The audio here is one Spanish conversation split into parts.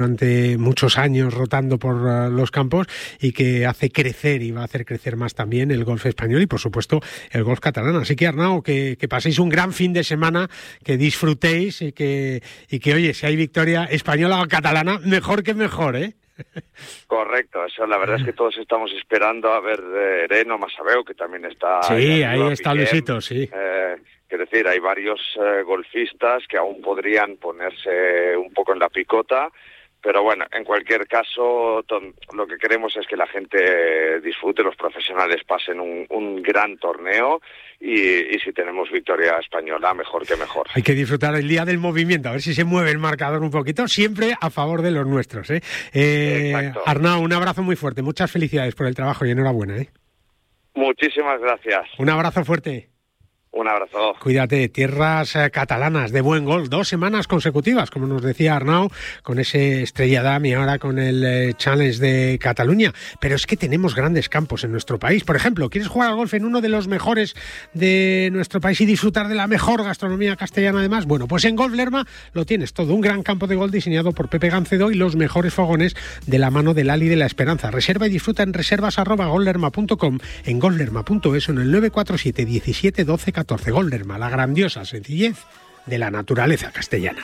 durante muchos años rotando por los campos y que hace crecer y va a hacer crecer más también el golf español y por supuesto el golf catalán. Así que Arnau, que paséis un gran fin de semana, que disfrutéis y que oye, si hay victoria española o catalana, mejor que mejor, ¿eh? Correcto, eso la verdad es que todos estamos esperando a ver Ereno, Masabeu, que también está... Sí, ahí está Luisito, sí. Es decir, hay varios golfistas que aún podrían ponerse un poco en la picota, pero bueno, en cualquier caso, lo que queremos es que la gente disfrute, los profesionales pasen un gran torneo y si tenemos victoria española, mejor que mejor. Hay que disfrutar el día del movimiento, a ver si se mueve el marcador un poquito, siempre a favor de los nuestros, ¿eh? Arnau, un abrazo muy fuerte, muchas felicidades por el trabajo y enhorabuena, ¿eh? Muchísimas gracias. Un abrazo fuerte. Un abrazo. Cuídate, tierras catalanas de buen golf, 2 semanas consecutivas, como nos decía Arnau, con ese Estrella Damm y ahora con el Challenge de Cataluña. Pero es que tenemos grandes campos en nuestro país. Por ejemplo, ¿quieres jugar al golf en uno de los mejores de nuestro país y disfrutar de la mejor gastronomía castellana además? Bueno, pues en Golf Lerma lo tienes todo, un gran campo de golf diseñado por Pepe Gancedo y los mejores fogones de la mano del Ali de la Esperanza. Reserva y disfruta en reservas@golflerma.com, en golflerma.es o en el 947 17 12 14. Golf Lerma, la grandiosa sencillez de la naturaleza castellana.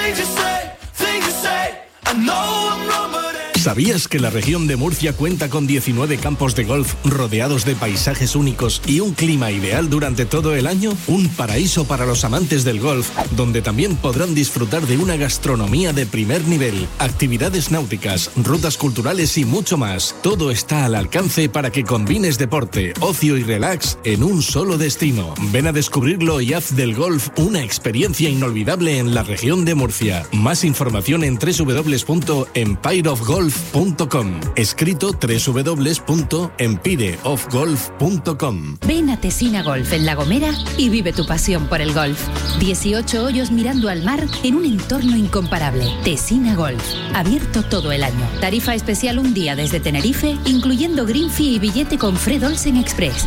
¿Sabías que la región de Murcia cuenta con 19 campos de golf rodeados de paisajes únicos y un clima ideal durante todo el año? Un paraíso para los amantes del golf, donde también podrán disfrutar de una gastronomía de primer nivel, actividades náuticas, rutas culturales y mucho más. Todo está al alcance para que combines deporte, ocio y relax en un solo destino. Ven a descubrirlo y haz del golf una experiencia inolvidable en la región de Murcia. Más información en www.empireofgolf.com, escrito www.empireofgolf.com. Ven a Tesina Golf en La Gomera y vive tu pasión por el golf. 18 hoyos mirando al mar en un entorno incomparable. Tesina Golf, abierto todo el año. Tarifa especial un día desde Tenerife, incluyendo green fee y billete con Fred Olsen Express.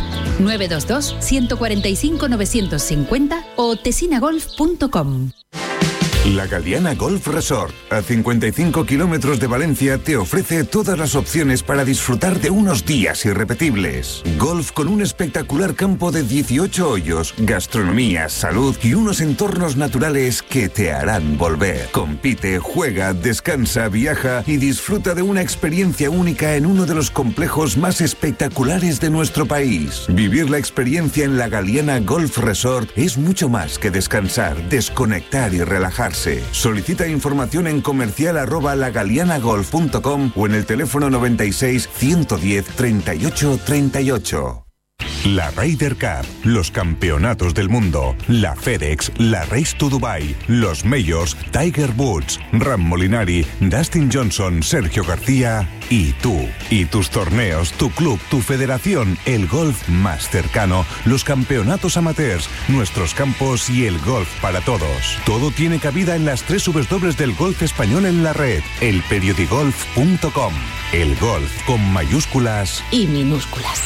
922-145-950 o tesinagolf.com. La Galiana Golf Resort, a 55 kilómetros de Valencia, te ofrece todas las opciones para disfrutar de unos días irrepetibles. Golf con un espectacular campo de 18 hoyos, gastronomía, salud y unos entornos naturales que te harán volver. Compite, juega, descansa, viaja y disfruta de una experiencia única en uno de los complejos más espectaculares de nuestro país. Vivir la experiencia en la Galiana Golf Resort es mucho más que descansar, desconectar y relajarse. Solicita información en comercial@lagalianagolf.com o en el teléfono 96 110 38 38. La Ryder Cup, los campeonatos del mundo, la FedEx, la Race to Dubai, los Majors, Tiger Woods, Ram Molinari, Dustin Johnson, Sergio García y tú. Y tus torneos, tu club, tu federación, el golf más cercano, los campeonatos amateurs, nuestros campos y el golf para todos. Todo tiene cabida en las 3 W del golf español en la red, elperiodigolf.com. El golf con mayúsculas y minúsculas.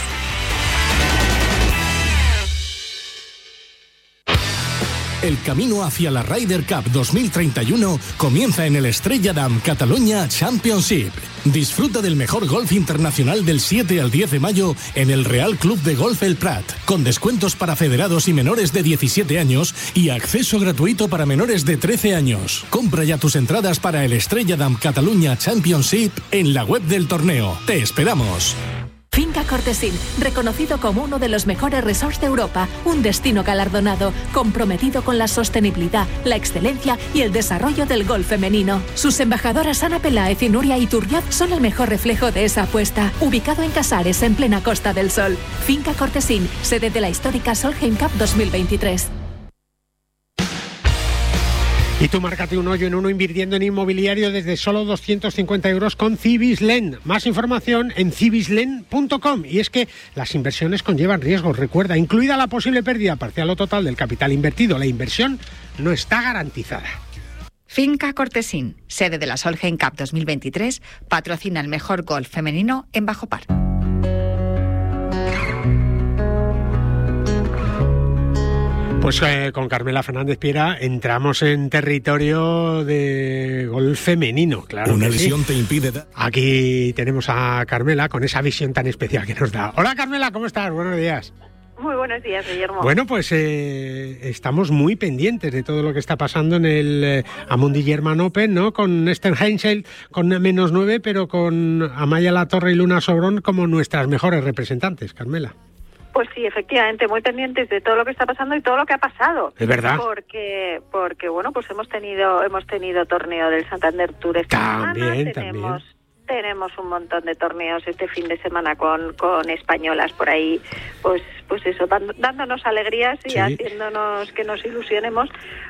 El camino hacia la Ryder Cup 2031 comienza en el Estrella Damm Catalunya Championship. Disfruta del mejor golf internacional del 7 al 10 de mayo en el Real Club de Golf El Prat, con descuentos para federados y menores de 17 años y acceso gratuito para menores de 13 años. Compra ya tus entradas para el Estrella Damm Catalunya Championship en la web del torneo. ¡Te esperamos! Finca Cortesín, reconocido como uno de los mejores resorts de Europa, un destino galardonado, comprometido con la sostenibilidad, la excelencia y el desarrollo del golf femenino. Sus embajadoras Ana Peláez y Nuria Iturrioz son el mejor reflejo de esa apuesta. Ubicado en Casares, en plena Costa del Sol. Finca Cortesín, sede de la histórica Solheim Cup 2023. Y tú márcate un hoyo en uno invirtiendo en inmobiliario desde solo 250 euros con Cibislen. Más información en cibislen.com. Y es que las inversiones conllevan riesgos. Recuerda, incluida la posible pérdida parcial o total del capital invertido, la inversión no está garantizada. Finca Cortesín, sede de la Solheim Cup 2023, patrocina el mejor golf femenino en bajo par. Pues con Carmela Fernández Piera entramos en territorio de golf femenino, claro. Una lesión te impide Aquí tenemos a Carmela con esa visión tan especial que nos da. Hola Carmela, ¿cómo estás? Buenos días. Muy buenos días, Guillermo. Bueno, pues estamos muy pendientes de todo lo que está pasando en el Amundi German Open, ¿no? Con Esther Hensel con -9, pero con Amaya Latorre y Luna Sobrón como nuestras mejores representantes, Carmela. Pues sí, efectivamente, muy pendientes de todo lo que está pasando y todo lo que ha pasado. Es verdad. Porque bueno, pues hemos tenido torneo del Santander Tour esta semana. Tenemos un montón de torneos este fin de semana con españolas por ahí, pues eso, dándonos alegrías y haciéndonos que nos ilusionemos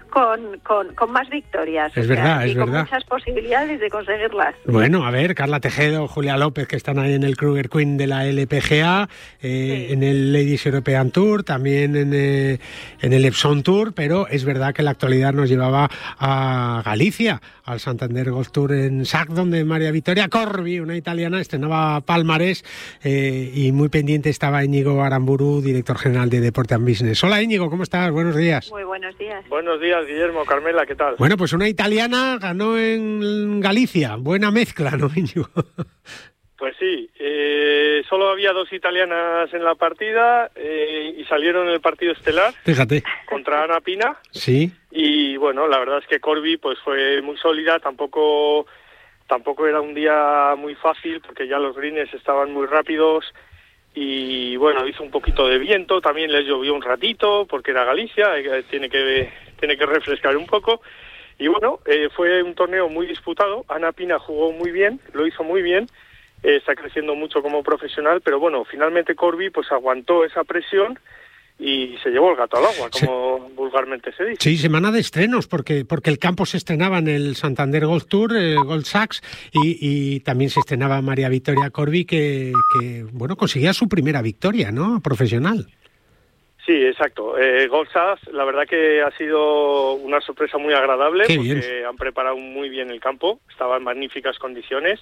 con más victorias. Es verdad, y con muchas posibilidades de conseguirlas. Bueno, a ver, Carla Tejedo, Julia López, que están ahí en el Kruger Queen de la LPGA, en el Ladies European Tour, también en el Epson Tour, pero es verdad que la actualidad nos llevaba a Galicia, al Santander Golf Tour en Sac, donde María Victoria Corvi, una italiana, estrenaba palmarés y muy pendiente estaba Íñigo Aramburu, director general de Deporte and Business. Hola Íñigo, ¿cómo estás? Buenos días. Muy buenos días. Buenos días, Guillermo. Carmela, ¿qué tal? Bueno, pues una italiana ganó en Galicia. Buena mezcla, ¿no, Íñigo? Pues sí, solo había 2 italianas en la partida y salieron en el partido estelar. Fíjate. Contra Ana Pina. Sí. Y bueno, la verdad es que Corby pues fue muy sólida, tampoco era un día muy fácil porque ya los greens estaban muy rápidos y bueno, hizo un poquito de viento, también les llovió un ratito porque era Galicia, tiene que refrescar un poco. Y bueno, fue un torneo muy disputado. Ana Pina jugó muy bien, lo hizo muy bien, está creciendo mucho como profesional, pero bueno, finalmente Corby pues aguantó esa presión y se llevó el gato al agua, como vulgarmente se dice. Sí, semana de estrenos, porque el campo se estrenaba en el Santander Golf Tour, Gold Sachs, y también se estrenaba María Victoria Corby, que bueno, conseguía su primera victoria, ¿no?, profesional. Sí, exacto. Gold Sachs, la verdad que ha sido una sorpresa muy agradable. Qué porque bien. Han preparado muy bien el campo, estaba en magníficas condiciones.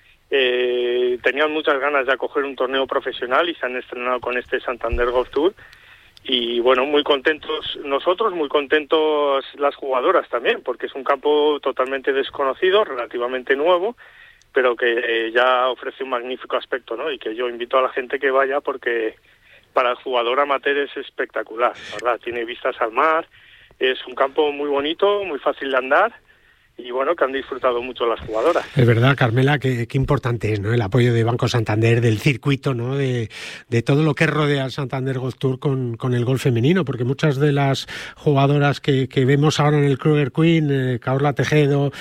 Tenían muchas ganas de acoger un torneo profesional y se han estrenado con este Santander Golf Tour. Y bueno, muy contentos nosotros, muy contentos las jugadoras también, porque es un campo totalmente desconocido, relativamente nuevo, pero que ya ofrece un magnífico aspecto, ¿no? Y que yo invito a la gente que vaya porque para el jugador amateur es espectacular, ¿verdad? Tiene vistas al mar, es un campo muy bonito, muy fácil de andar. Y bueno, que han disfrutado mucho las jugadoras. Es verdad, Carmela, qué importante es, ¿no?, el apoyo de Banco Santander, del circuito, ¿no?, de todo lo que rodea al Santander Golf Tour con el golf femenino, porque muchas de las jugadoras que vemos ahora en el Kruger Queen, Carla Tejedo,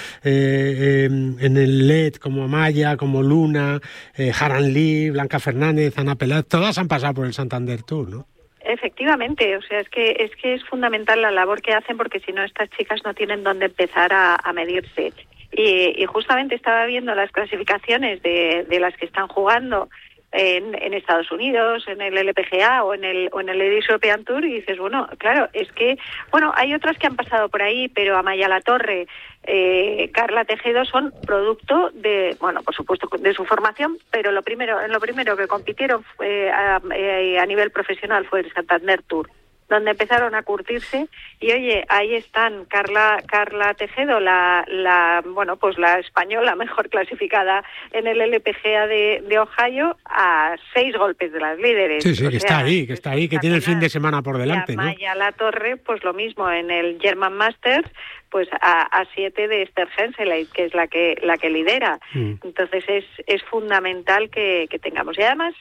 en el LED, como Amaya, como Luna, Haran Lee, Blanca Fernández, Ana Peláez, todas han pasado por el Santander Tour, ¿no? Efectivamente, o sea, es que es fundamental la labor que hacen porque si no estas chicas no tienen dónde empezar a medirse. Y justamente estaba viendo las clasificaciones de las que están jugando en Estados Unidos, en el LPGA o en el Ladies European Tour y dices, bueno, claro, es que, bueno, hay otras que han pasado por ahí, pero Amaya Latorre, Carla Tejedo son producto de, bueno, por supuesto, de su formación, pero lo primero que compitieron a nivel profesional fue el Santander Tour, donde empezaron a curtirse y oye, ahí están Carla Tejedo, la española mejor clasificada en el LPGA de Ohio, a 6 golpes de las líderes. Sí, que está ahí, que tiene el fin de semana por delante, ¿no? Amaya Latorre, pues lo mismo en el German Masters, pues a 7 de Esther Hensel, que es la que lidera. Entonces es fundamental que tengamos. Y además,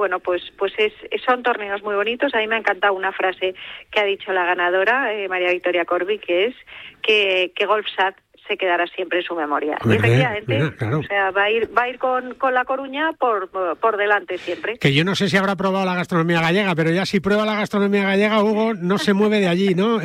son torneos muy bonitos. A mí me ha encantado una frase que ha dicho la ganadora, María Victoria Corby, que es que GolfSat se quedará siempre en su memoria. Y efectivamente, claro. O sea, va a ir con La Coruña por delante siempre. Que yo no sé si habrá probado la gastronomía gallega, pero ya si prueba la gastronomía gallega, Hugo no se mueve de allí, ¿no?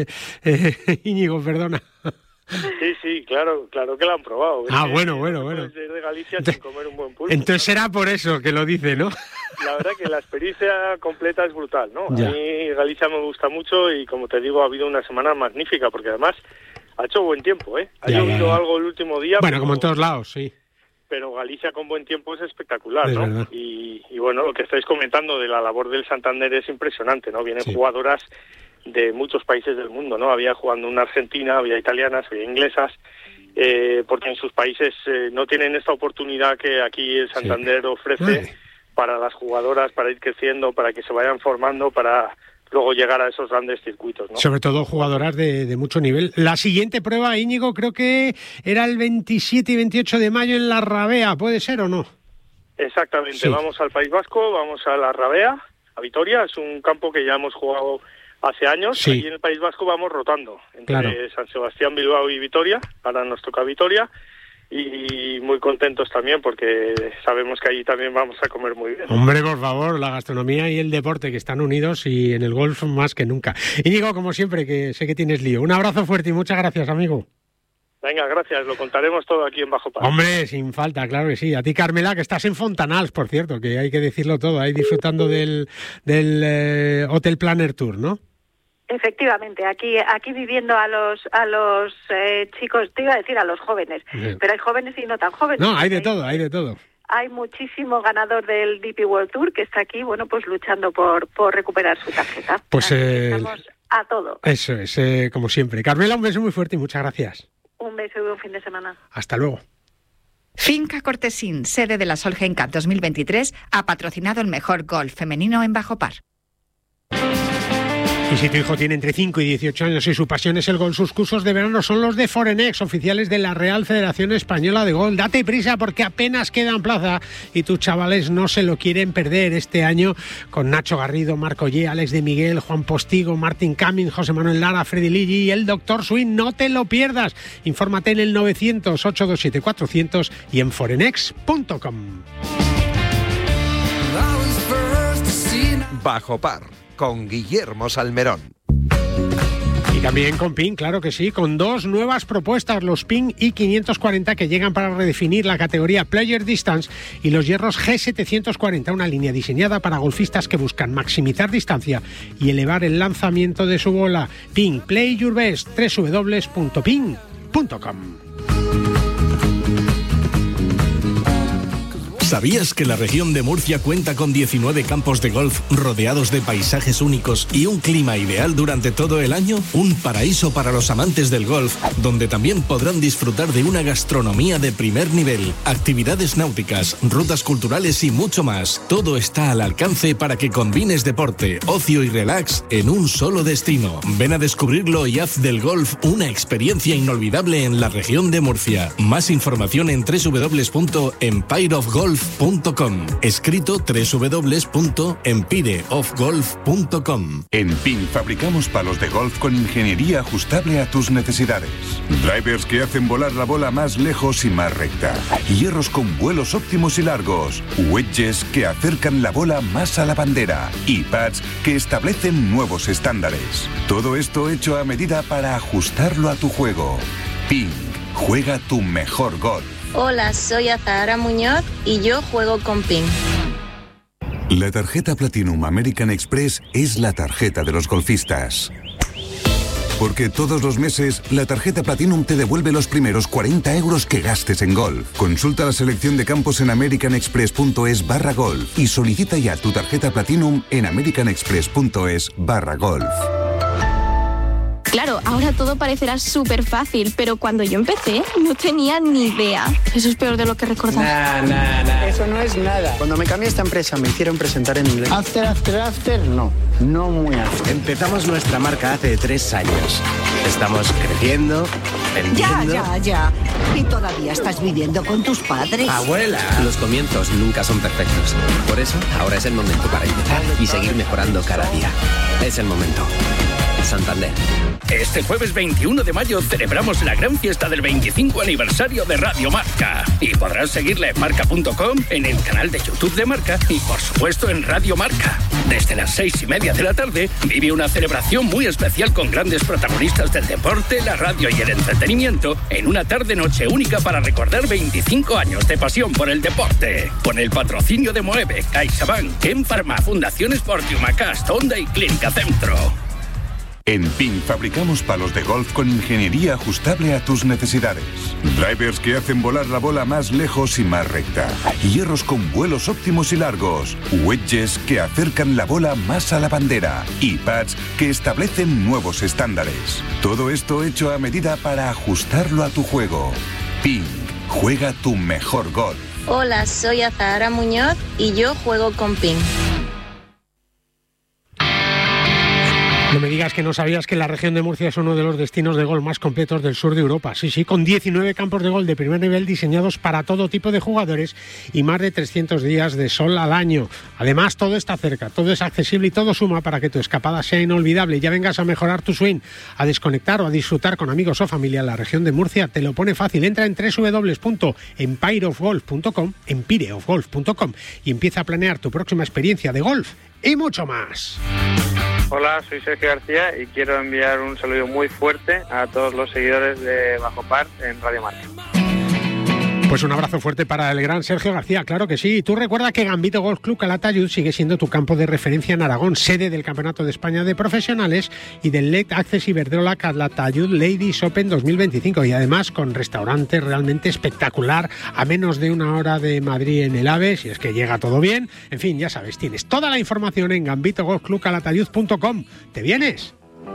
Íñigo, perdona. Sí, claro que la han probado. Bueno. Puedes ir de Galicia sin comer un buen pulpo. Entonces será por eso que lo dice, ¿no? La verdad que la experiencia completa es brutal, ¿no? Ya. A mí Galicia me gusta mucho y como te digo, ha habido una semana magnífica, porque además ha hecho buen tiempo, ¿eh? Ha llovido algo el último día. Bueno, como en todos lados, sí. Pero Galicia con buen tiempo es espectacular, es ¿no? Verdad. Y bueno, lo que estáis comentando de la labor del Santander es impresionante, ¿no? Vienen jugadoras de muchos países del mundo, ¿no? Había jugando una argentina, había italianas, había inglesas, porque en sus países no tienen esta oportunidad que aquí el Santander ofrece para las jugadoras, para ir creciendo, para que se vayan formando, para luego llegar a esos grandes circuitos, ¿no? Sobre todo jugadoras de mucho nivel. La siguiente prueba, Íñigo, creo que era el 27 y 28 de mayo en La Rabea, ¿puede ser o no? Exactamente, sí. Vamos al País Vasco, vamos a La Rabea, a Vitoria, es un campo que ya hemos jugado hace años, sí. Allí en el País Vasco vamos rotando, entre claro. San Sebastián, Bilbao y Vitoria, ahora nos toca Vitoria, y muy contentos también porque sabemos que allí también vamos a comer muy bien. Hombre, por favor, la gastronomía y el deporte que están unidos y en el golf más que nunca. Íñigo, como siempre, que sé que tienes lío. Un abrazo fuerte y muchas gracias, amigo. Venga, gracias, lo contaremos todo aquí en Bajo Par. Hombre, sin falta, claro que sí. A ti, Carmela, que estás en Fontanals, por cierto, que hay que decirlo todo, ahí disfrutando del Hotel Planner Tour, ¿no? Efectivamente, aquí viviendo a los chicos, te iba a decir a los jóvenes, pero hay jóvenes y no tan jóvenes. No, hay de todo, hay de todo. Hay muchísimo ganador del DP World Tour que está aquí, bueno, pues luchando por recuperar su tarjeta. Pues estamos a todo. Eso es, como siempre. Carmela, un beso muy fuerte y muchas gracias. Un beso y un fin de semana. Hasta luego. Finca Cortesín, sede de la Solheim Cup 2023, ha patrocinado el mejor golf femenino en Bajo Par. Y si tu hijo tiene entre 5 y 18 años y su pasión es el golf, sus cursos de verano son los de Forenex, oficiales de la Real Federación Española de Golf. Date prisa porque apenas quedan plaza y tus chavales no se lo quieren perder este año con Nacho Garrido, Marco Ye, Alex de Miguel, Juan Postigo, Martín Cummings, José Manuel Lara, Freddy Ligi y el Dr. Swing. No te lo pierdas. Infórmate en el 900-827-400 y en forenex.com. Bajo Par, con Guillermo Salmerón. Y también con PIN, claro que sí, con dos nuevas propuestas, los PIN i540 que llegan para redefinir la categoría Player Distance y los hierros G740, una línea diseñada para golfistas que buscan maximizar distancia y elevar el lanzamiento de su bola. PIN, play your best, www.pin.com. ¿Sabías que la región de Murcia cuenta con 19 campos de golf rodeados de paisajes únicos y un clima ideal durante todo el año? Un paraíso para los amantes del golf, donde también podrán disfrutar de una gastronomía de primer nivel, actividades náuticas, rutas culturales y mucho más. Todo está al alcance para que combines deporte, ocio y relax en un solo destino. Ven a descubrirlo y haz del golf una experiencia inolvidable en la región de Murcia. Más información en www.empireofgolf.com. Escrito www.empireofgolf.com. En PIN fabricamos palos de golf con ingeniería ajustable a tus necesidades. Drivers que hacen volar la bola más lejos y más recta. Hierros con vuelos óptimos y largos. Wedges que acercan la bola más a la bandera. Y pads que establecen nuevos estándares. Todo esto hecho a medida para ajustarlo a tu juego. PIN. Juega tu mejor golf. Hola, soy Azahara Muñoz y yo juego con PIN. La tarjeta Platinum American Express es la tarjeta de los golfistas. Porque todos los meses, la tarjeta Platinum te devuelve los primeros 40 euros que gastes en golf. Consulta la selección de campos en americanexpress.es/golf y solicita ya tu tarjeta Platinum en americanexpress.es/golf. Claro, ahora todo parecerá súper fácil, pero cuando yo empecé no tenía ni idea. Eso es peor de lo que recordaba. Nah. Eso no es nada. Cuando me cambié a esta empresa me hicieron presentar en inglés. After, no muy after. Empezamos nuestra marca hace 3 años. Estamos creciendo, vendiendo... Ya. ¿Y todavía estás viviendo con tus padres? ¡Abuela! Los comienzos nunca son perfectos. Por eso, ahora es el momento para empezar y seguir mejorando cada día. Es el momento. Santander. Este jueves 21 de mayo celebramos la gran fiesta del 25 aniversario de Radio Marca. Y podrás seguirla en marca.com, en el canal de YouTube de Marca y, por supuesto, en Radio Marca. Desde las 6:30 de la tarde vive una celebración muy especial con grandes protagonistas del deporte, la radio y el entretenimiento en una tarde-noche única para recordar 25 años de pasión por el deporte. Con el patrocinio de Moeve, CaixaBank, Ken Pharma, Fundación Sportium, Acast, Honda y Clínica Centro. En PIN fabricamos palos de golf con ingeniería ajustable a tus necesidades. Drivers que hacen volar la bola más lejos y más recta. Hierros con vuelos óptimos y largos. Wedges que acercan la bola más a la bandera. Y pads que establecen nuevos estándares. Todo esto hecho a medida para ajustarlo a tu juego. PIN. Juega tu mejor golf. Hola, soy Azahara Muñoz y yo juego con PIN. No me digas que no sabías que la región de Murcia es uno de los destinos de golf más completos del sur de Europa. Sí, con 19 campos de golf de primer nivel diseñados para todo tipo de jugadores y más de 300 días de sol al año. Además, todo está cerca, todo es accesible y todo suma para que tu escapada sea inolvidable. Ya vengas a mejorar tu swing, a desconectar o a disfrutar con amigos o familia. La región de Murcia te lo pone fácil. Entra en www.empireofgolf.com y empieza a planear tu próxima experiencia de golf y mucho más. Hola, soy Sergio García y quiero enviar un saludo muy fuerte a todos los seguidores de Bajo Par en Radio Marca. Pues un abrazo fuerte para el gran Sergio García, claro que sí. Tú recuerda que Gambito Golf Club Calatayud sigue siendo tu campo de referencia en Aragón, sede del Campeonato de España de Profesionales y del Late Access Iberdrola Calatayud Ladies Open 2025. Y además con restaurante realmente espectacular a menos de una hora de Madrid en el AVE, si es que llega todo bien. En fin, ya sabes, tienes toda la información en gambitogolfclubcalatayud.com. ¿Te vienes?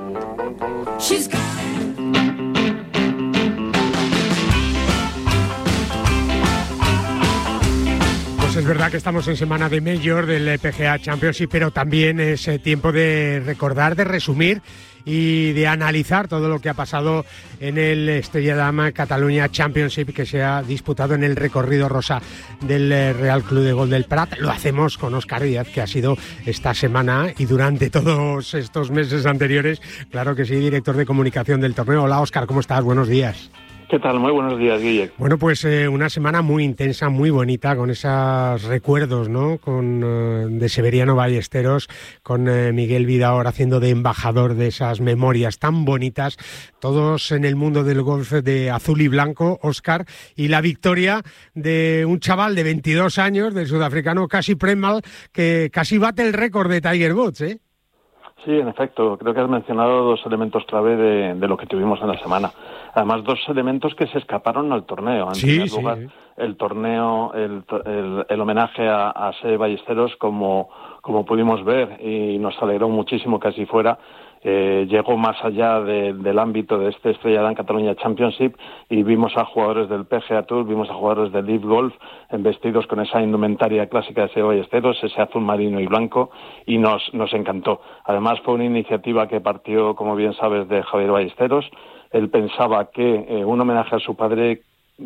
Es verdad que estamos en semana de Major del PGA Championship, pero también es tiempo de recordar, de resumir y de analizar todo lo que ha pasado en el Estrella Damm Catalunya Championship que se ha disputado en el recorrido rosa del Real Club de Golf del Prat. Lo hacemos con Óscar Díaz, que ha sido esta semana y durante todos estos meses anteriores, claro que sí, director de comunicación del torneo. Hola Óscar, ¿cómo estás? Buenos días. ¿Qué tal? Muy buenos días, Guille. Bueno, pues una semana muy intensa, muy bonita, con esos recuerdos, ¿no? De Severiano Ballesteros, con Miguel Vidaor haciendo de embajador de esas memorias tan bonitas, todos en el mundo del golf de azul y blanco, Óscar, y la victoria de un chaval de 22 años, del sudafricano Casey Premal, que casi bate el récord de Tiger Woods, ¿eh? Sí, en efecto, creo que has mencionado dos elementos clave de lo que tuvimos en la semana. Además, dos elementos que se escaparon al torneo. En primer lugar, el torneo, el homenaje a Seve Ballesteros, como pudimos ver, y nos alegró muchísimo que así fuera. Llegó más allá del ámbito de este Estrella Damm Catalunya Championship y vimos a jugadores del PGA Tour, vimos a jugadores del Live Golf vestidos con esa indumentaria clásica de Seve Ballesteros, ese azul marino y blanco, y nos encantó. Además fue una iniciativa que partió, como bien sabes, de Javier Ballesteros. Él pensaba que un homenaje a su padre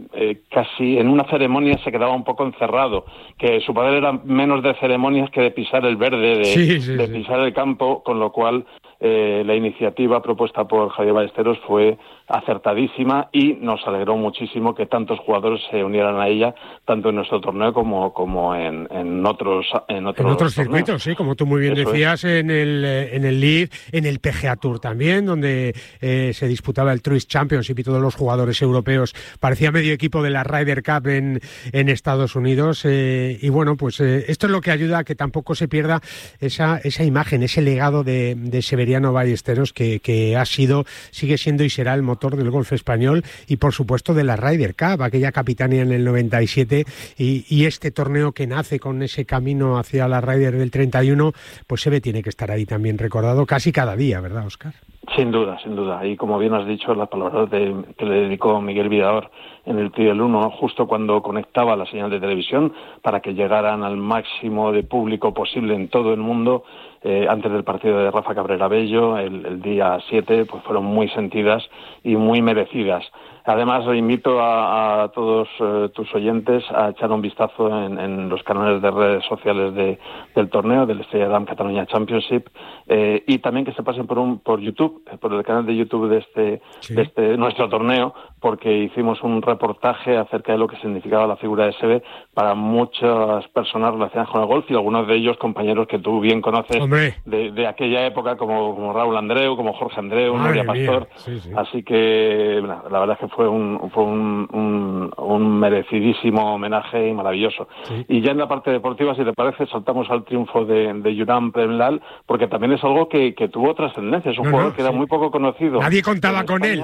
casi en una ceremonia se quedaba un poco encerrado, que su padre era menos de ceremonias que de pisar el verde, de pisar el campo, con lo cual la iniciativa propuesta por Javier Ballesteros fue acertadísima y nos alegró muchísimo que tantos jugadores se unieran a ella, tanto en nuestro torneo como en otros circuitos, sí, como tú muy bien decías, en el Live, en el PGA Tour también, donde se disputaba el Truist Championship y todos los jugadores europeos parecía medio equipo de la Ryder Cup en Estados Unidos, y bueno, pues esto es lo que ayuda a que tampoco se pierda esa imagen, ese legado de Severiano Ballesteros que sigue siendo y será el motor del golf español y por supuesto de la Ryder Cup, aquella capitanía en el 97 y este torneo que nace con ese camino hacia la Ryder del 31, pues Seve tiene que estar ahí también recordado casi cada día, ¿verdad, Óscar? Sin duda. Y como bien has dicho, las palabras que le dedicó Miguel Vidaor en el Tee del 1, justo cuando conectaba la señal de televisión para que llegaran al máximo de público posible en todo el mundo, antes del partido de Rafa Cabrera Bello, el día 7, pues fueron muy sentidas y muy merecidas. Además, invito a todos tus oyentes a echar un vistazo en los canales de redes sociales del torneo, del Estrella Damm Catalunya Championship, y también que se pasen por YouTube, por el canal de YouTube de este nuestro torneo, porque hicimos un reportaje acerca de lo que significaba la figura de Seve para muchas personas relacionadas con el golf y algunos de ellos compañeros que tú bien conoces de aquella época, como Raúl Andreu, como Jorge Andreu, Nuria Pastor. Sí. Así que la verdad es que fue un merecidísimo homenaje y maravilloso. Sí. Y ya en la parte deportiva, si te parece, saltamos al triunfo de Juran Premlal, porque también es algo que tuvo trascendencia. Es un jugador que era muy poco conocido. Nadie contaba con él.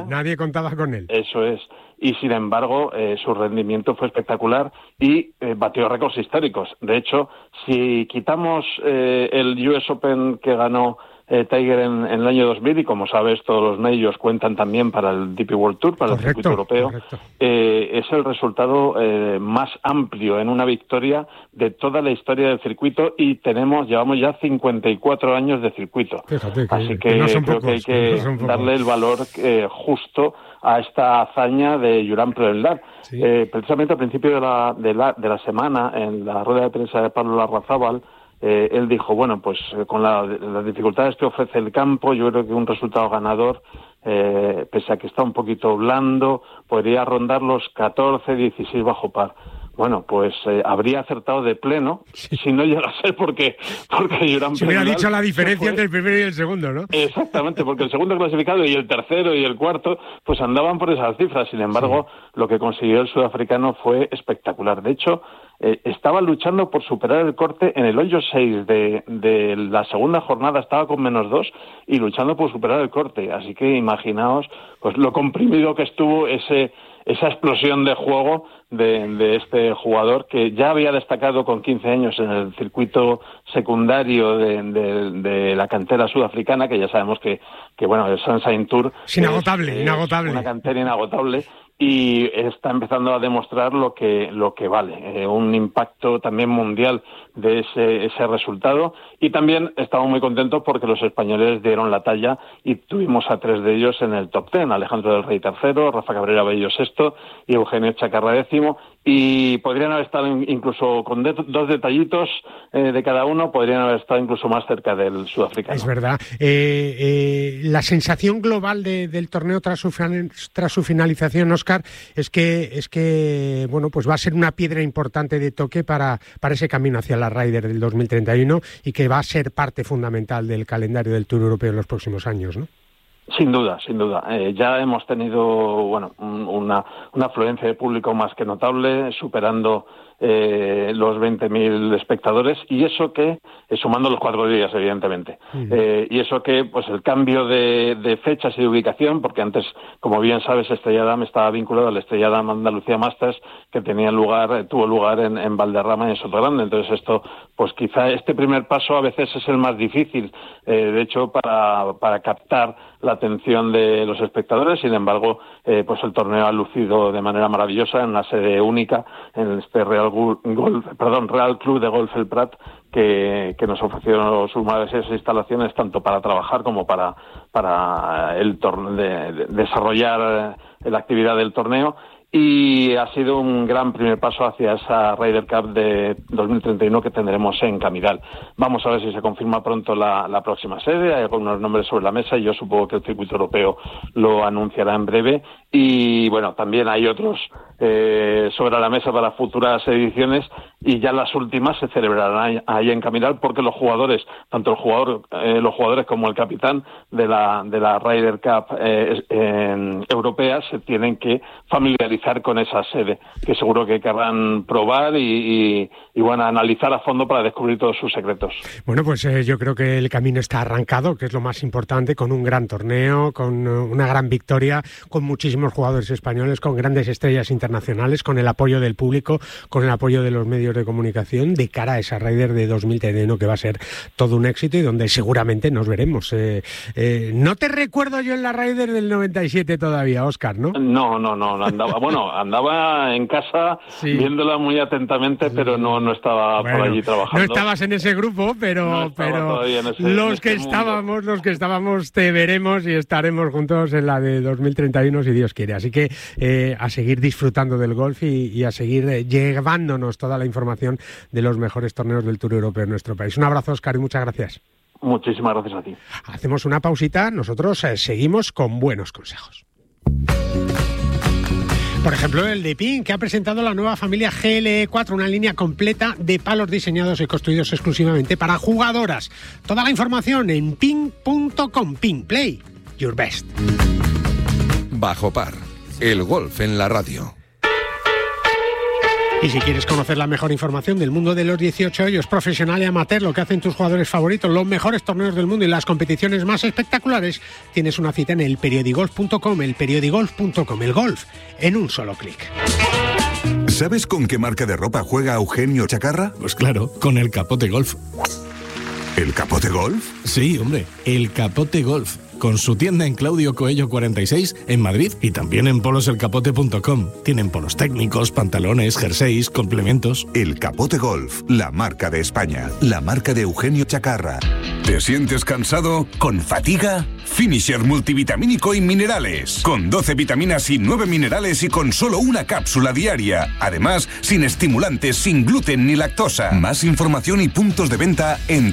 Eso es. Y sin embargo, su rendimiento fue espectacular y batió récords históricos. De hecho, si quitamos el US Open que ganó Tiger en el año 2000, y como sabes, todos los medios cuentan también para el DP World Tour, para el circuito europeo, es el resultado más amplio en una victoria de toda la historia del circuito, y llevamos ya 54 años de circuito. Fíjate, así que no creo que hay que darle el valor justo a esta hazaña de Juran Premlal. Sí. Precisamente al principio de la semana, en la rueda de prensa de Pablo Larrazábal, él dijo, bueno, pues con las dificultades que ofrece el campo, yo creo que un resultado ganador, pese a que está un poquito blando, podría rondar los 14-16 bajo par. Bueno, pues habría acertado de pleno, si no llega a ser porque Juran se hubiera dicho la diferencia entre el primero y el segundo, ¿no? Exactamente, porque el segundo clasificado y el tercero y el cuarto pues andaban por esas cifras. Sin embargo, lo que consiguió el sudafricano fue espectacular. De hecho, estaba luchando por superar el corte en el hoyo 6 de la segunda jornada, estaba con -2 y luchando por superar el corte. Así que imaginaos pues lo comprimido que estuvo esa explosión de juego de este jugador, que ya había destacado con 15 años en el circuito secundario de la cantera sudafricana, que ya sabemos que bueno, el Sunshine Tour es inagotable. Una cantera inagotable, y está empezando a demostrar lo que vale, un impacto también mundial de ese resultado. Y también estamos muy contentos porque los españoles dieron la talla y tuvimos a 3 de ellos en el top 10, Alejandro del Rey tercero, Rafa Cabrera Bello sexto y Eugenio Chacarra décimo, y podrían haber estado incluso con 2 detallitos de cada uno, podrían haber estado incluso más cerca del sudafricano. Es verdad. La sensación global del torneo tras su finalización, Óscar, es que bueno, pues va a ser una piedra importante de toque para ese camino hacia la Ryder del 2031, y que va a ser parte fundamental del calendario del Tour Europeo en los próximos años, ¿no? Sin duda. Ya hemos tenido una afluencia de público más que notable, superando los 20.000 espectadores, y eso que, sumando los 4 días, evidentemente, y eso que, pues el cambio de fechas y de ubicación, porque antes, como bien sabes, Estrella Damm estaba vinculado al Estrella Damm Andalucía Masters, que tuvo lugar en Valderrama y en Sotogrande. Entonces esto, pues quizá este primer paso a veces es el más difícil, de hecho, para captar la atención de los espectadores. Sin embargo, pues el torneo ha lucido de manera maravillosa en una sede única, en este Real Club de Golf El Prat, que nos ofrecieron sus maravillosas instalaciones, tanto para trabajar como para el desarrollar la actividad del torneo. Y ha sido un gran primer paso hacia esa Ryder Cup de 2031 que tendremos en Camiral. Vamos a ver si se confirma pronto la próxima sede. Hay algunos nombres sobre la mesa y yo supongo que el circuito europeo lo anunciará en breve. Y bueno, también hay otros sobre la mesa para futuras ediciones, y ya las últimas se celebrarán ahí en Camiral, porque los jugadores, tanto los jugadores como el capitán de la Ryder Cup europea, se tienen que familiarizar con esa sede, que seguro que querrán probar y bueno, analizar a fondo para descubrir todos sus secretos. Bueno, pues yo creo que el camino está arrancado, que es lo más importante, con un gran torneo, con una gran victoria, con muchísimos jugadores españoles, con grandes estrellas internacionales, con el apoyo del público, con el apoyo de los medios de comunicación, de cara a esa Ryder de 2031, que va a ser todo un éxito y donde seguramente nos veremos. No te recuerdo yo en la Ryder del 97 todavía, Óscar, ¿no? No, andaba en casa viéndola muy atentamente, pero no estaba por allí trabajando. No estabas en ese grupo, pero los que estábamos te veremos y estaremos juntos en la de 2031, si Dios quiere. Así que a seguir disfrutando del golf y a seguir llevándonos toda la información de los mejores torneos del Tour Europeo en nuestro país. Un abrazo, Óscar, y muchas gracias. Muchísimas gracias a ti. Hacemos una pausita, nosotros seguimos con buenos consejos. Por ejemplo, el de Ping, que ha presentado la nueva familia GLE4, una línea completa de palos diseñados y construidos exclusivamente para jugadoras. Toda la información en ping.com. Ping, play your best. Bajo par. el golf en la radio. Y si quieres conocer la mejor información del mundo de los 18 hoyos, profesional y amateur, lo que hacen tus jugadores favoritos, los mejores torneos del mundo y las competiciones más espectaculares, tienes una cita en elperiodigolf.com, elperiodigolf.com, el golf en un solo clic. ¿Sabes con qué marca de ropa juega Eugenio Chacarra? Pues claro, con el Capote Golf. ¿El Capote Golf? Sí, hombre, el Capote Golf. Con su tienda en Claudio Coello 46 en Madrid y también en poloselcapote.com. Tienen polos técnicos, pantalones, jerseys, complementos. El Capote Golf, la marca de España, la marca de Eugenio Chacarra. ¿Te sientes cansado? ¿Con fatiga? Finisher multivitamínico y minerales. Con 12 vitaminas y 9 minerales y con solo una cápsula diaria. Además, sin estimulantes, sin gluten ni lactosa. Más información y puntos de venta en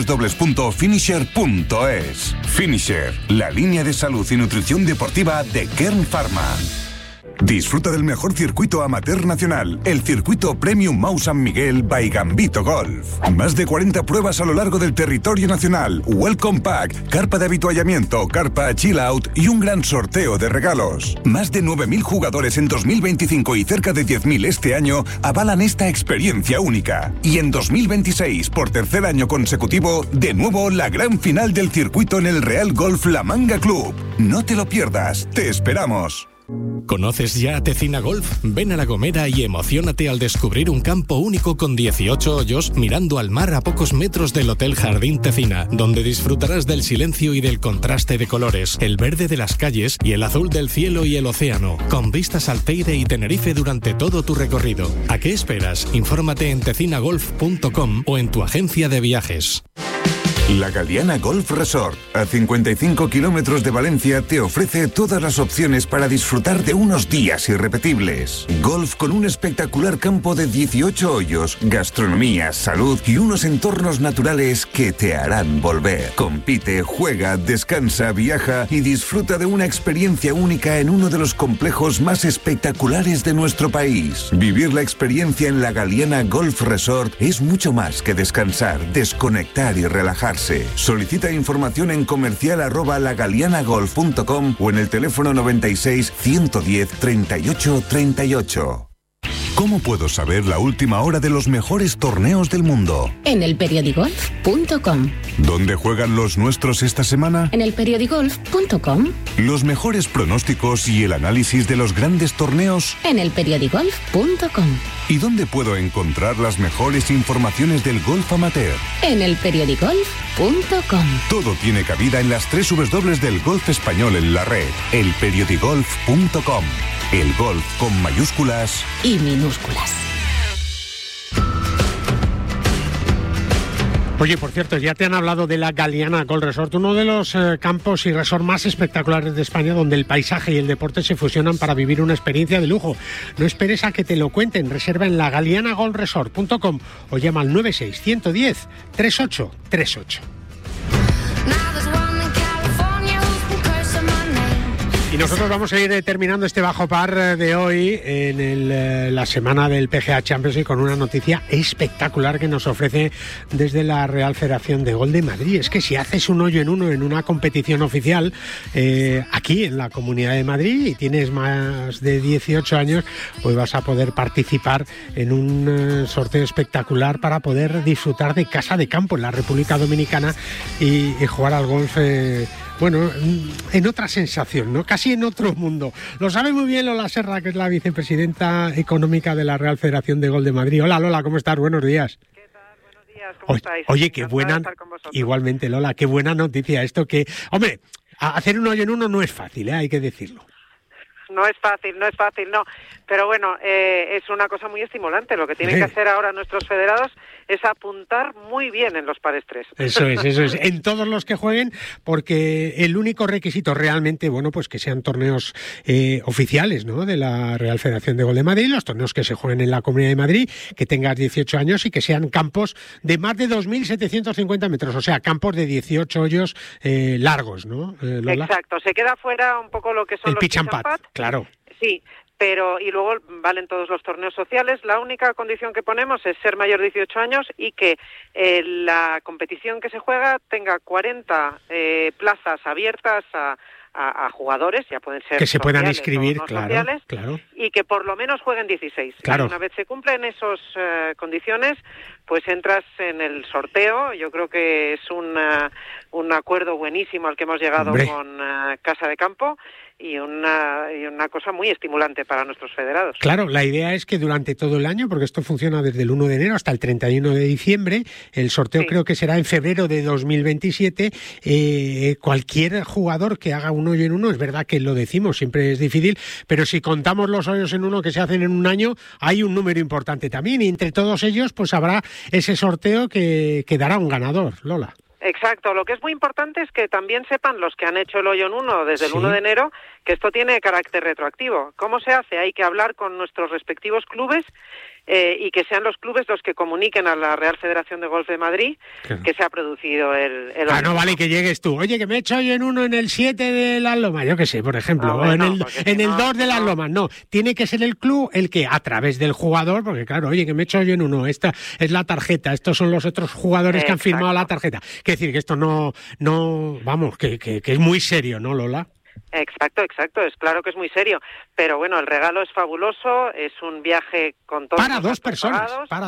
www.finisher.es. Finisher, la línea de salud y nutrición deportiva de Kern Pharma. Disfruta del mejor circuito amateur nacional, el circuito Premium Mau San Miguel by Gambito Golf. Más de 40 pruebas a lo largo del territorio nacional, Welcome Pack, carpa de habituallamiento, carpa Chill Out y un gran sorteo de regalos. Más de 9.000 jugadores en 2025 y cerca de 10.000 este año avalan esta experiencia única. Y en 2026, por tercer año consecutivo, de nuevo la gran final del circuito en el Real Golf La Manga Club. No te lo pierdas, te esperamos. ¿Conoces ya Tecina Golf? Ven a La Gomera y emociónate al descubrir un campo único con 18 hoyos mirando al mar a pocos metros del Hotel Jardín Tecina, donde disfrutarás del silencio y del contraste de colores, el verde de las calles y el azul del cielo y el océano, con vistas al Teide y Tenerife durante todo tu recorrido. ¿A qué esperas? Infórmate en tecinagolf.com o en tu agencia de viajes. La Galiana Golf Resort, a 55 kilómetros de Valencia, te ofrece todas las opciones para disfrutar de unos días irrepetibles. Golf con un espectacular campo de 18 hoyos, gastronomía, salud y unos entornos naturales que te harán volver. Compite, juega, descansa, viaja y disfruta de una experiencia única en uno de los complejos más espectaculares de nuestro país. Vivir la experiencia en la Galiana Golf Resort es mucho más que descansar, desconectar y relajar. Solicita información en comercial@lagalianagolf.com o en el teléfono 96 110 38 38. ¿Cómo puedo saber la última hora de los mejores torneos del mundo? En elperiodigolf.com. ¿Dónde juegan los nuestros esta semana? En elperiodigolf.com. ¿Los mejores pronósticos y el análisis de los grandes torneos? En elperiodigolf.com. ¿Y dónde puedo encontrar las mejores informaciones del golf amateur? En elperiodigolf.com. Todo tiene cabida en las 3 W del golf español en la red. elperiodigolf.com. El golf con mayúsculas y minúsculas. Oye, por cierto, ya te han hablado de la Galiana Golf Resort, uno de los campos y resort más espectaculares de España, donde el paisaje y el deporte se fusionan para vivir una experiencia de lujo. No esperes a que te lo cuenten, reserva en lagalianagolfresort.com o llama al 96 110 38 38. Y nosotros vamos a ir terminando este bajo par de hoy en la semana del PGA Championship con una noticia espectacular que nos ofrece desde la Real Federación de Golf de Madrid. Es que si haces un hoyo en uno en una competición oficial aquí en la Comunidad de Madrid y tienes más de 18 años, pues vas a poder participar en un sorteo espectacular para poder disfrutar de casa de campo en la República Dominicana y jugar al golf. Bueno, en otra sensación, ¿no? Casi en otro mundo. Lo sabe muy bien Lola Serra, que es la vicepresidenta económica de la Real Federación de Golf de Madrid. Hola, Lola, ¿cómo estás? Buenos días. ¿Qué tal? Buenos días, ¿cómo estáis? Oye, qué buena... Igualmente, Lola, qué buena noticia esto que... Hombre, hacer un hoyo en uno no es fácil, hay que decirlo. No es fácil, no. Pero bueno, es una cosa muy estimulante. Lo que tienen que hacer ahora nuestros federados es apuntar muy bien en los pares 3. Eso es. En todos los que jueguen, porque el único requisito realmente, bueno, pues que sean torneos oficiales, ¿no?, de la Real Federación de Golf de Madrid, los torneos que se jueguen en la Comunidad de Madrid, que tengas 18 años y que sean campos de más de 2.750 metros, o sea, campos de 18 hoyos largos, ¿no, Lola? Exacto. Se queda fuera un poco lo que son el los pitch and putt, claro. Sí. Pero, y luego valen todos los torneos sociales. La única condición que ponemos es ser mayor de 18 años y que la competición que se juega tenga 40 plazas abiertas a a jugadores, ya pueden ser que se puedan sociales inscribir, o no claro, sociales, claro. Y que por lo menos jueguen 16. Claro. Y una vez se cumplen esas condiciones, pues entras en el sorteo. Yo creo que es un acuerdo buenísimo al que hemos llegado con Casa de Campo, y una cosa muy estimulante para nuestros federados. Claro, la idea es que durante todo el año, porque esto funciona desde el 1 de enero hasta el 31 de diciembre, el sorteo creo que será en febrero de 2027, cualquier jugador que haga un hoyo en uno, es verdad que lo decimos, siempre es difícil, pero si contamos los hoyos en uno que se hacen en un año, hay un número importante también, y entre todos ellos pues habrá ese sorteo que dará un ganador, Lola. Exacto, lo que es muy importante es que también sepan los que han hecho el hoyo en uno desde el 1 de enero que esto tiene carácter retroactivo. ¿Cómo se hace? Hay que hablar con nuestros respectivos clubes y que sean los clubes los que comuniquen a la Real Federación de Golf de Madrid que se ha producido el no vale que llegues tú. Oye, que me he hecho hoyo en uno en el 7 de Las Lomas, yo qué sé, por ejemplo, o en el 2 de Las Lomas. No, tiene que ser el club el que, a través del jugador, porque claro, oye, que me he hecho hoyo en uno, esta es la tarjeta, estos son los otros jugadores que han firmado la tarjeta. Quiere decir que esto no vamos, que es muy serio, ¿no, Lola? Exacto, es claro que es muy serio, pero bueno, el regalo es fabuloso, es un viaje con todos para dos personas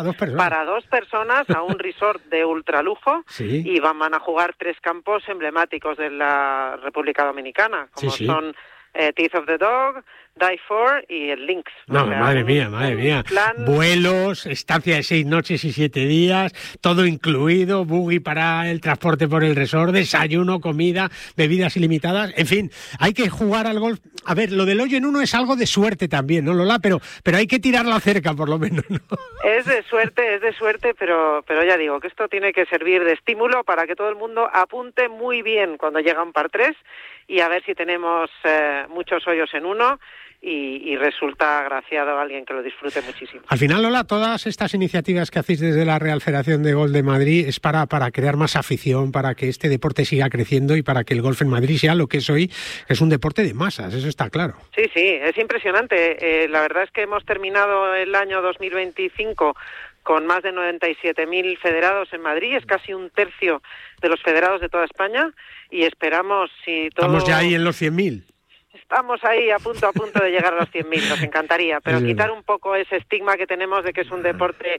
a un resort de ultralujo y van a jugar 3 campos emblemáticos de la República Dominicana, como son Teeth of the Dog, Die For y el Lynx. No, o sea, madre mía. Vuelos, estancia de 6 noches y 7 días, todo incluido, buggy para el transporte por el resort, desayuno, comida, bebidas ilimitadas, en fin, hay que jugar al golf. A ver, lo del hoyo en uno es algo de suerte también, ¿no, Lola? Pero hay que tirarla cerca, por lo menos, ¿no? Es de suerte, pero ya digo que esto tiene que servir de estímulo para que todo el mundo apunte muy bien cuando llega un par 3 y a ver si tenemos muchos hoyos en uno y resulta agraciado a alguien que lo disfrute muchísimo. Al final, Lola, todas estas iniciativas que hacéis desde la Real Federación de Golf de Madrid es para crear más afición, para que este deporte siga creciendo y para que el golf en Madrid sea lo que es hoy, que es un deporte de masas, eso está claro. Sí, es impresionante. La verdad es que hemos terminado el año 2025 con más de 97.000 federados en Madrid, es casi un tercio de los federados de toda España, y esperamos, si todo... Estamos ya ahí en los 100.000. Estamos ahí a punto de llegar a los 100.000, nos encantaría, pero quitar un poco ese estigma que tenemos de que es un deporte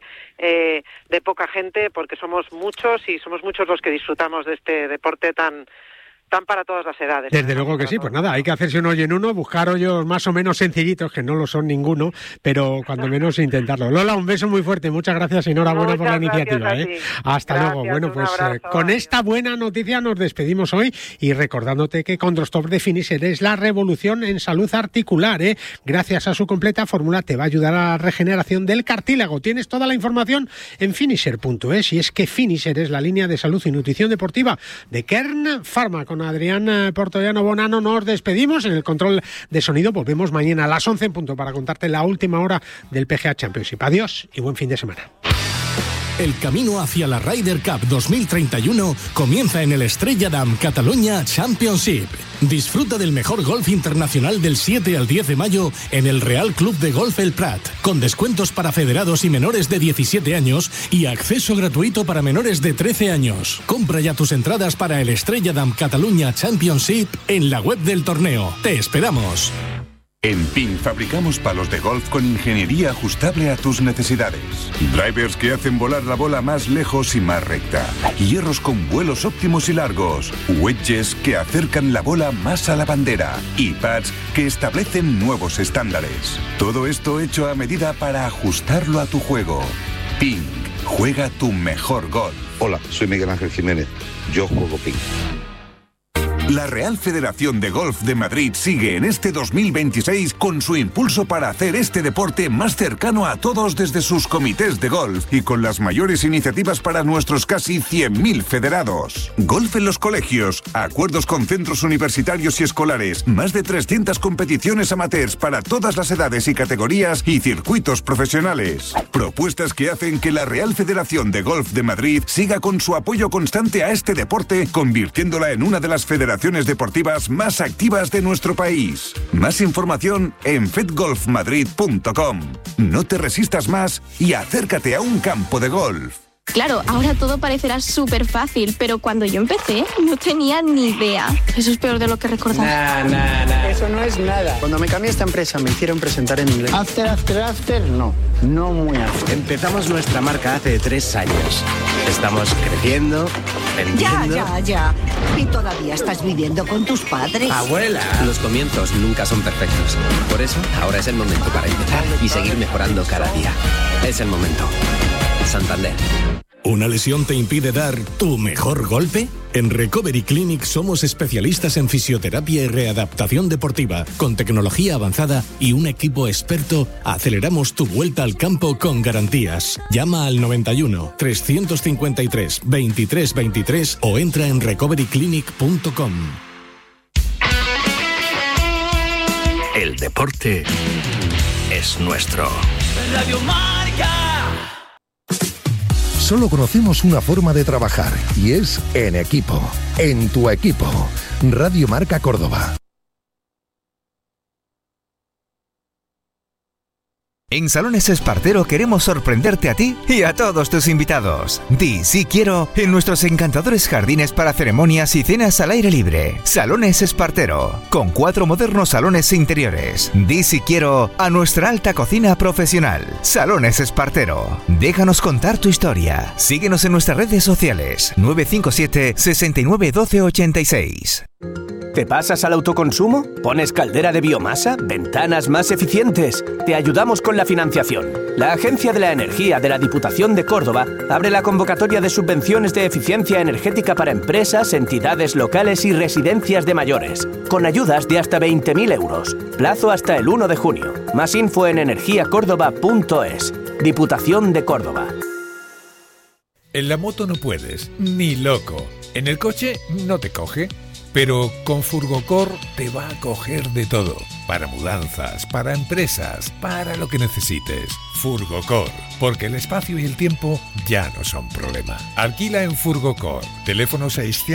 de poca gente, porque somos muchos y somos muchos los que disfrutamos de este deporte tan para todas las edades. Desde luego que sí, pues nada, hay que hacerse un hoyo en uno, buscar hoyos más o menos sencillitos, que no lo son ninguno, pero cuando menos intentarlo. Lola, un beso muy fuerte, muchas gracias y enhorabuena por la iniciativa. Hasta luego. Bueno, pues con esta buena noticia nos despedimos hoy y recordándote que Condrostop de Finisher es la revolución en salud articular. Gracias a su completa fórmula te va a ayudar a la regeneración del cartílago. Tienes toda la información en finisher.es, y es que Finisher es la línea de salud y nutrición deportiva de Kern Pharma. Con Adrián Portollano Bonano nos despedimos. En el control de sonido volvemos mañana a las 11 en punto para contarte la última hora del PGA Championship. Adiós y buen fin de semana. El camino hacia la Ryder Cup 2031 comienza en el Estrella Damm Catalunya Championship. Disfruta del mejor golf internacional del 7 al 10 de mayo en el Real Club de Golf El Prat, con descuentos para federados y menores de 17 años y acceso gratuito para menores de 13 años. Compra ya tus entradas para el Estrella Damm Catalunya Championship en la web del torneo. ¡Te esperamos! En PIN fabricamos palos de golf con ingeniería ajustable a tus necesidades. Drivers que hacen volar la bola más lejos y más recta. Hierros con vuelos óptimos y largos. Wedges que acercan la bola más a la bandera. Y pads que establecen nuevos estándares. Todo esto hecho a medida para ajustarlo a tu juego. PIN. Juega tu mejor golf. Hola, soy Miguel Ángel Jiménez. Yo juego PIN. La Real Federación de Golf de Madrid sigue en este 2026 con su impulso para hacer este deporte más cercano a todos desde sus comités de golf y con las mayores iniciativas para nuestros casi 100.000 federados. Golf en los colegios, acuerdos con centros universitarios y escolares, más de 300 competiciones amateurs para todas las edades y categorías y circuitos profesionales. Propuestas que hacen que la Real Federación de Golf de Madrid siga con su apoyo constante a este deporte, convirtiéndola en una de las federaciones deportivas más activas de nuestro país. Más información en fedgolfmadrid.com. No te resistas más y acércate a un campo de golf. Claro, ahora todo parecerá súper fácil, pero cuando yo empecé no tenía ni idea. Eso es peor de lo que recordaba. Eso no es nada. Cuando me cambié esta empresa me hicieron presentar en inglés. After, no. No muy after. Empezamos nuestra marca hace 3 años. Estamos creciendo, vendiendo... Ya. ¿Y todavía estás viviendo con tus padres? ¡Abuela! Los comienzos nunca son perfectos. Por eso, ahora es el momento para empezar y seguir mejorando cada día. Es el momento. Santander. ¿Una lesión te impide dar tu mejor golpe? En Recovery Clinic somos especialistas en fisioterapia y readaptación deportiva. Con tecnología avanzada y un equipo experto, aceleramos tu vuelta al campo con garantías. Llama al 91 353 23 23 o entra en recoveryclinic.com. El deporte es nuestro. Radio Marca. Solo conocemos una forma de trabajar y es en equipo. En tu equipo. Radio Marca Córdoba. En Salones Espartero queremos sorprenderte a ti y a todos tus invitados. Di sí quiero en nuestros encantadores jardines para ceremonias y cenas al aire libre. Salones Espartero, con 4 modernos salones interiores. Di sí quiero a nuestra alta cocina profesional. Salones Espartero. Déjanos contar tu historia. Síguenos en nuestras redes sociales. 957 69 12 86. ¿Te pasas al autoconsumo? ¿Pones caldera de biomasa? ¿Ventanas más eficientes? Te ayudamos con la financiación. La Agencia de la Energía de la Diputación de Córdoba abre la convocatoria de subvenciones de eficiencia energética para empresas, entidades locales y residencias de mayores, con ayudas de hasta 20.000 euros. Plazo hasta el 1 de junio. Más info en energiacórdoba.es. Diputación de Córdoba. En la moto no puedes, ni loco. En el coche no te coge. Pero con Furgocor te va a coger de todo. Para mudanzas, para empresas, para lo que necesites. Furgocor, porque el espacio y el tiempo ya no son problema. Alquila en Furgocor. Teléfono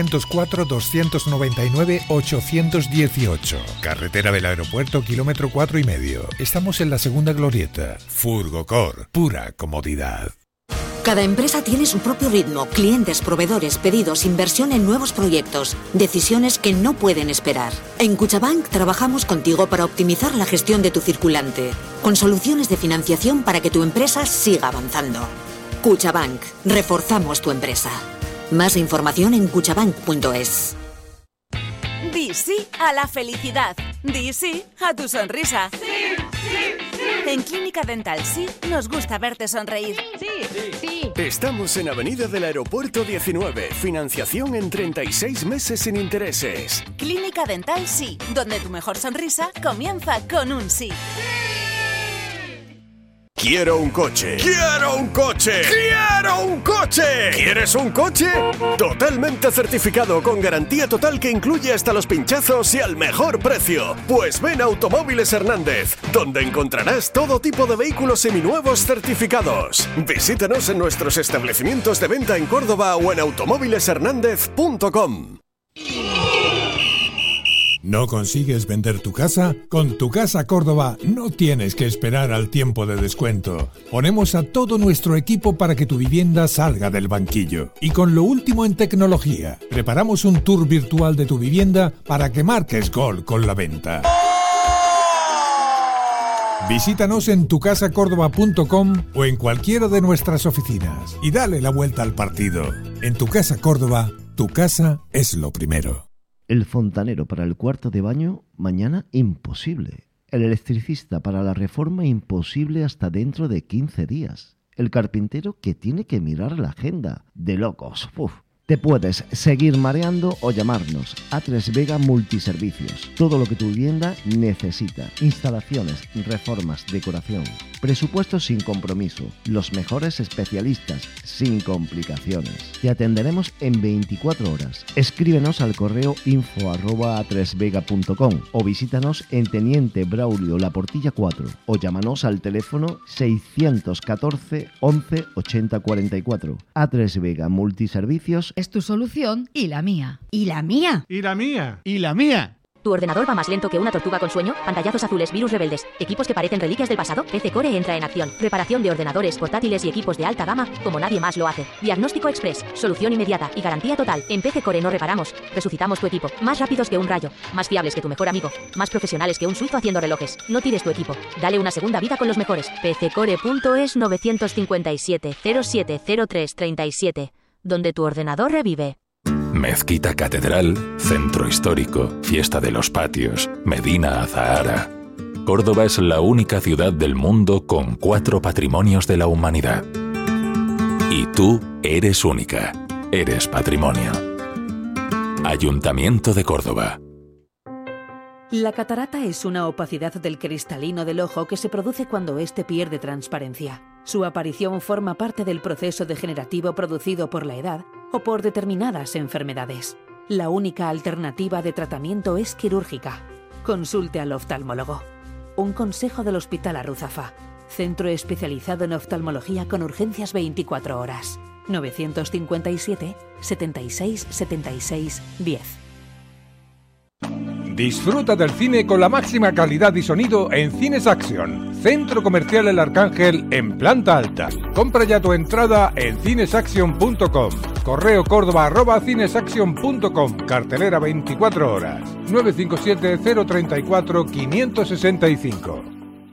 604-299-818. Carretera del Aeropuerto, kilómetro 4,5. Estamos en la segunda glorieta. Furgocor, pura comodidad. Cada empresa tiene su propio ritmo, clientes, proveedores, pedidos, inversión en nuevos proyectos, decisiones que no pueden esperar. En Cuchabank trabajamos contigo para optimizar la gestión de tu circulante, con soluciones de financiación para que tu empresa siga avanzando. Cuchabank, reforzamos tu empresa. Más información en cuchabank.es. Di sí a la felicidad. Di sí a tu sonrisa. Sí, sí, sí. En Clínica Dental Sí nos gusta verte sonreír. Sí, sí, sí. Estamos en Avenida del Aeropuerto 19. Financiación en 36 meses sin intereses. Clínica Dental Sí, donde tu mejor sonrisa comienza con un sí. ¡Quiero un coche! ¡Quiero un coche! ¡Quiero un coche! ¿Quieres un coche? Totalmente certificado, con garantía total que incluye hasta los pinchazos y al mejor precio. Pues ven a Automóviles Hernández, donde encontrarás todo tipo de vehículos seminuevos certificados. Visítanos en nuestros establecimientos de venta en Córdoba o en automóvileshernandez.com. ¿No consigues vender tu casa? Con Tu Casa Córdoba no tienes que esperar al tiempo de descuento. Ponemos a todo nuestro equipo para que tu vivienda salga del banquillo. Y con lo último en tecnología, preparamos un tour virtual de tu vivienda para que marques gol con la venta. Visítanos en tucasacordoba.com o en cualquiera de nuestras oficinas y dale la vuelta al partido. En Tu Casa Córdoba, tu casa es lo primero. El fontanero para el cuarto de baño, mañana imposible. El electricista para la reforma, imposible hasta dentro de 15 días. El carpintero que tiene que mirar la agenda. De locos. Uf. Te puedes seguir mareando o llamarnos. A3 Vega Multiservicios. Todo lo que tu vivienda necesita. Instalaciones, reformas, decoración. Presupuestos sin compromiso. Los mejores especialistas, sin complicaciones. Te atenderemos en 24 horas. Escríbenos al correo info@a3vega.com o visítanos en Teniente Braulio La Portilla 4 o llámanos al teléfono 614 11 80 44. A3 Vega Multiservicios es tu solución y la mía. ¿Y la mía? ¿Y la mía? ¿Y la mía? ¿Tu ordenador va más lento que una tortuga con sueño? Pantallazos azules, virus rebeldes, equipos que parecen reliquias del pasado. PC Core entra en acción. Reparación de ordenadores, portátiles y equipos de alta gama, como nadie más lo hace. Diagnóstico express, solución inmediata y garantía total. En PC Core no reparamos, resucitamos tu equipo. Más rápidos que un rayo, más fiables que tu mejor amigo, más profesionales que un suizo haciendo relojes. No tires tu equipo, dale una segunda vida con los mejores. PCcore.es 957 0703 37, donde tu ordenador revive. Mezquita Catedral, Centro Histórico, Fiesta de los Patios, Medina Azahara. Córdoba es la única ciudad del mundo con 4 patrimonios de la humanidad. Y tú eres única, eres patrimonio. Ayuntamiento de Córdoba. La catarata es una opacidad del cristalino del ojo que se produce cuando éste pierde transparencia. Su aparición forma parte del proceso degenerativo producido por la edad o por determinadas enfermedades. La única alternativa de tratamiento es quirúrgica. Consulte al oftalmólogo. Un consejo del Hospital Arruzafa, centro especializado en oftalmología con urgencias 24 horas. 957 76 76 10. Disfruta del cine con la máxima calidad y sonido en Cines Action, Centro Comercial El Arcángel en planta alta. Compra ya tu entrada en cinesaction.com. Correo Córdoba@cinesaction.com. Cartelera 24 horas. 957 034 565.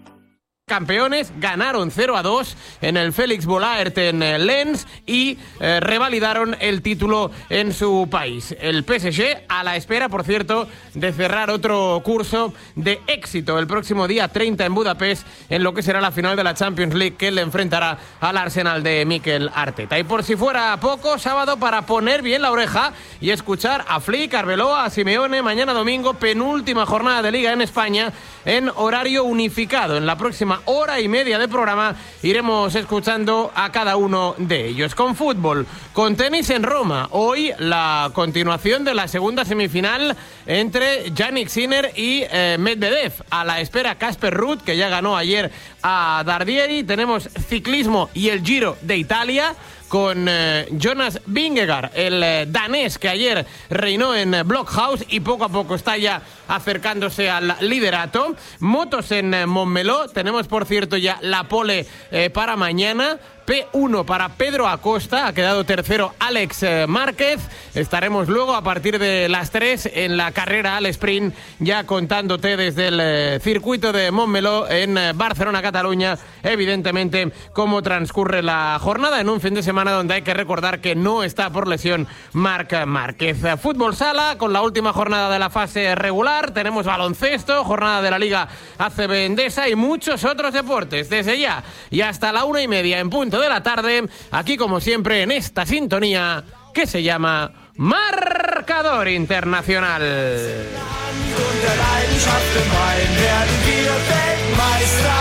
Campeones ganaron 0-2 en el Félix Bollaert en Lens y revalidaron el título en su país. El PSG a la espera, por cierto, de cerrar otro curso de éxito el próximo día 30 en Budapest en lo que será la final de la Champions League, que le enfrentará al Arsenal de Mikel Arteta. Y por si fuera poco, sábado para poner bien la oreja y escuchar a Flick, a Arbeloa, a Simeone. Mañana domingo, penúltima jornada de Liga en España en horario unificado. En la próxima hora y media de programa iremos escuchando a cada uno de ellos. Con fútbol, con tenis en Roma. Hoy la continuación de la segunda semifinal entre Jannik Sinner y Medvedev. A la espera Casper Ruud, que ya ganó ayer a Dardieri. Tenemos ciclismo y el Giro de Italia con Jonas Vingegaard, el danés que ayer reinó en Blockhouse y poco a poco está ya acercándose al liderato. Motos en Montmeló, tenemos por cierto ya la pole para mañana. P1 para Pedro Acosta, ha quedado tercero Alex Márquez. Estaremos luego a partir de las 3 en la carrera al sprint, ya contándote desde el circuito de Montmeló en Barcelona, Cataluña, evidentemente cómo transcurre la jornada en un fin de semana donde hay que recordar que no está por lesión Marc Márquez. Fútbol sala con la última jornada de la fase regular, tenemos baloncesto, jornada de la Liga ACB Endesa y muchos otros deportes desde ya y hasta la 1:30 en punto de la tarde, aquí como siempre en esta sintonía que se llama Marcador Internacional.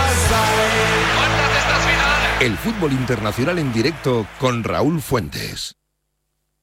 El fútbol internacional en directo con Raúl Fuentes.